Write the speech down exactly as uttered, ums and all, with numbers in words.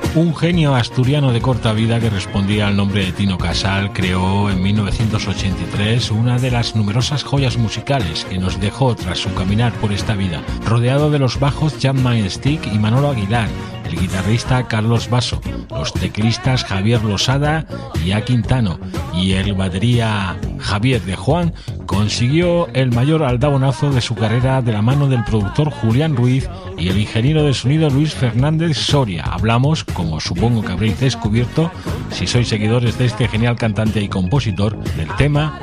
Un genio asturiano de corta vida que respondía al nombre de Tino Casal creó en mil novecientos ochenta y tres una de las numerosas joyas musicales que nos dejó tras su caminar por esta vida, rodeado de los bajos Jan Stick y Manolo Aguilar, el guitarrista Carlos Basso, los teclistas Javier Losada y A. Quintano y el batería Javier de Juan, consiguió el mayor aldabonazo de su carrera de la mano del productor Julián Ruiz y el ingeniero de sonido Luis Fernández Soria. Hablamos, como supongo que habréis descubierto, si sois seguidores de este genial cantante y compositor, del tema